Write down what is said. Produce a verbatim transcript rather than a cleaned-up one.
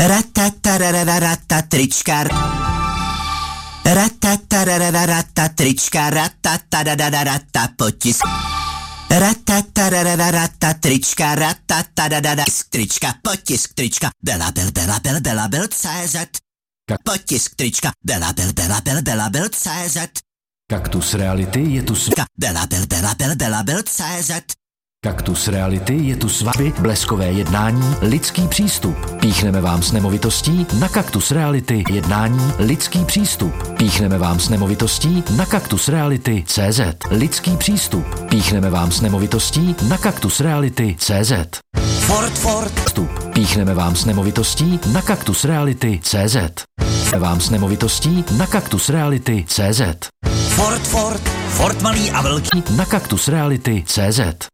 Ratatarararata trička. Ratatarararata trička. Ratatarararata potisk. Ratatarararata trička. Ratatarararata trička. Potisk trička. Belabel, belabel, belabel, cé zet. Potisk trička. Belabel, belabel, belabel, cé zet. Kaktus reality je tu s... Belabel, belabel, belabel, cé zet. Kaktus reality je tu s vámi, bleskové jednání, lidský přístup. Píchneme vám s nemovitostí na Kaktus reality jednání, lidský přístup. Píchneme vám s nemovitostí na Kaktus reality cé zet. Lidský přístup. Píchneme vám s nemovitostí na Kaktus reality cé zet. Ford, Ford. Vstup. Píchneme vám s nemovitostí na Kaktus reality cé zet. Vám s nemovitostí na Kaktus reality cé zet. Ford, Ford. Ford malý a velký. Na Kaktus reality cé zet.